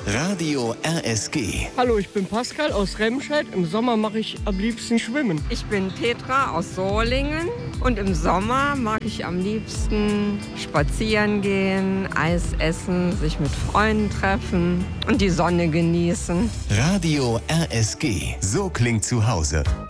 Radio RSG. Hallo, ich bin Pascal aus Remscheid. Im Sommer mache ich am liebsten Schwimmen. Ich bin Petra aus Solingen und im Sommer mag ich am liebsten spazieren gehen, Eis essen, sich mit Freunden treffen und die Sonne genießen. Radio RSG. So klingt zu Hause.